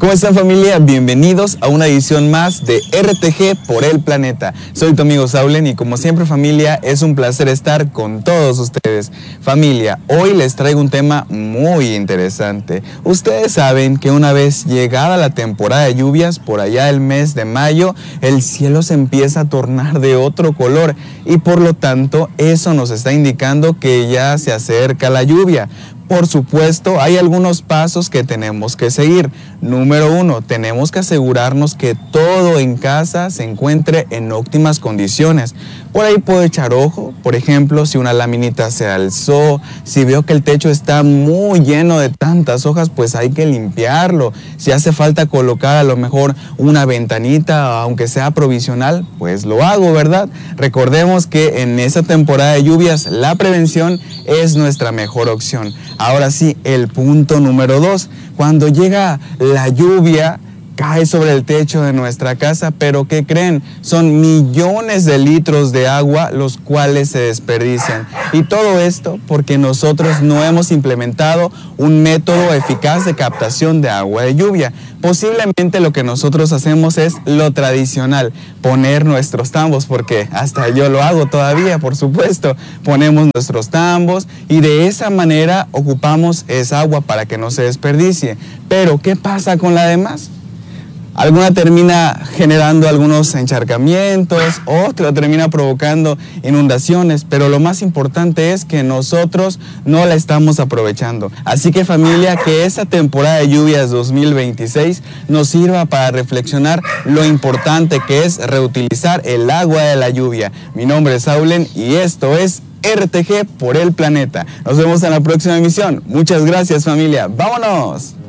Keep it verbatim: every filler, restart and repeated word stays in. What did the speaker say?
¿Cómo están, familia? Bienvenidos a una edición más de R T G por el planeta. Soy tu amigo Saulen y como siempre, familia, es un placer estar con todos ustedes. Familia, hoy les traigo un tema muy interesante. Ustedes saben que una vez llegada la temporada de lluvias, por allá el mes de mayo, el cielo se empieza a tornar de otro color y por lo tanto eso nos está indicando que ya se acerca la lluvia. Por supuesto, hay algunos pasos que tenemos que seguir. Número uno, tenemos que asegurarnos que todo en casa se encuentre en óptimas condiciones. Por ahí puedo echar ojo, por ejemplo, si una laminita se alzó, si veo que el techo está muy lleno de tantas hojas, pues hay que limpiarlo. Si hace falta colocar a lo mejor una ventanita, aunque sea provisional, pues lo hago, ¿verdad? Recordemos que en esa temporada de lluvias la prevención es nuestra mejor opción. Ahora sí, el punto número dos, cuando llega la lluvia, cae sobre el techo de nuestra casa, pero ¿qué creen? Son millones de litros de agua los cuales se desperdician. Y todo esto porque nosotros no hemos implementado un método eficaz de captación de agua de lluvia. Posiblemente lo que nosotros hacemos es lo tradicional, poner nuestros tambos, porque hasta yo lo hago todavía, por supuesto. Ponemos nuestros tambos y de esa manera ocupamos esa agua para que no se desperdicie. Pero ¿qué pasa con la demás? Alguna termina generando algunos encharcamientos, otra termina provocando inundaciones, pero lo más importante es que nosotros no la estamos aprovechando. Así que, familia, que esta temporada de lluvias dos mil veintiséis nos sirva para reflexionar lo importante que es reutilizar el agua de la lluvia. Mi nombre es Saulen y esto es R T G por el planeta. Nos vemos en la próxima emisión. Muchas gracias, familia. ¡Vámonos!